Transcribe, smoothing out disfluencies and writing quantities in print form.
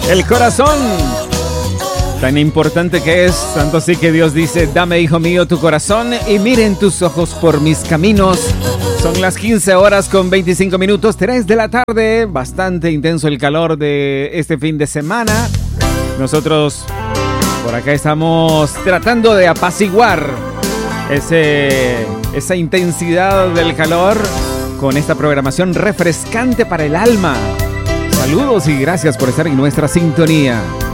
El corazón, tan importante que es, tanto así que Dios dice: dame, hijo mío, tu corazón y miren tus ojos por mis caminos. Son las 15 horas con 25 minutos, 3 de la tarde. Bastante intenso el calor de este fin de semana. Nosotros por acá estamos tratando de apaciguar esa intensidad del calor con esta programación refrescante para el alma. Saludos y gracias por estar en nuestra sintonía.